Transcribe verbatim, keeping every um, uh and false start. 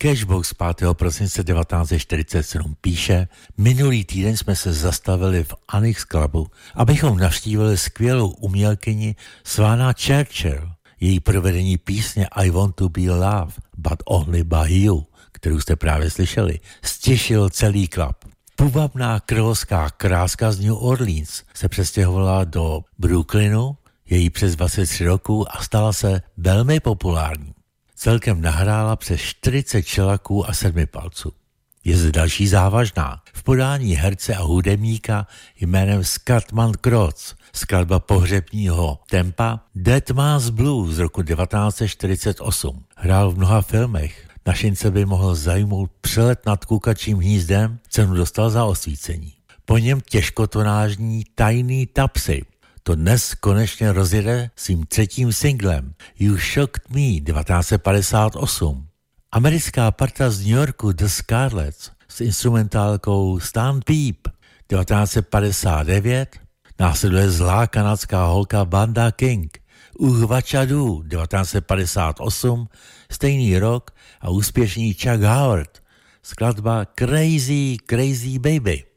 Cashbox pátého prosince devatenáct set čtyřicet sedm píše: minulý týden jsme se zastavili v Annex Clubu, abychom navštívili skvělou umělkyni Swana Churchill. Její provedení písně I Want to be loved, but only by you, kterou jste právě slyšeli, stěšil celý klub. Půvabná královská kráska z New Orleans se přestěhovala do Brooklynu, její přes dvacet tři roků a stala se velmi populární. Celkem nahrála přes čtyřicet čelaků a sedmipalců. Je zde další závažná. V podání herce a hudebníka jménem Scott McCrory, skladba pohřebního tempa Dead Man's Blues z roku devatenáct set čtyřicet osm. Hrál v mnoha filmech. Našince by mohl zajmout přelet nad kukačím hnízdem, cenu dostal za osvícení. Po něm těžkotonážní Tajný Tapsy. To dnes konečně rozjede svým třetím singlem You Shocked Me devatenáct set padesát osm. Americká parta z New Yorku The Scarlets s instrumentálkou Stand Peep devatenáct set padesát devět. Následuje zlá kanadská holka Vanda King Uh Vachadu devatenáct set padesát osm, stejný rok a úspěšný Chuck Howard, skladba Crazy Crazy Baby.